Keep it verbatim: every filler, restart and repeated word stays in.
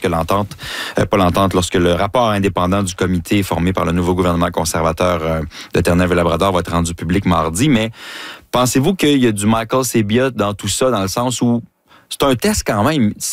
lorsque l'entente, euh, pas l'entente, lorsque le rapport indépendant du comité formé par le nouveau gouvernement conservateur euh, de Terre-Neuve-et-Labrador va être rendu public mardi. Mais pensez-vous qu'il y a du Michael Sabia dans tout ça, dans le sens où c'est un test quand même.